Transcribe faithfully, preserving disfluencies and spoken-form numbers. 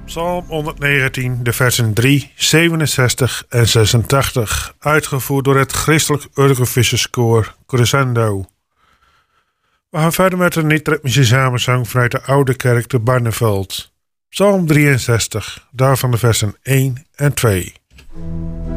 Psalm honderdnegentien, de versen drie, zevenenzestig en zesentachtig, uitgevoerd door het Christelijk Urgevisserskoor Crescendo. We gaan verder met een niet-ritmische samenzang vanuit de Oude Kerk te Barneveld. Psalm drieënzestig, daarvan de versen één en twee.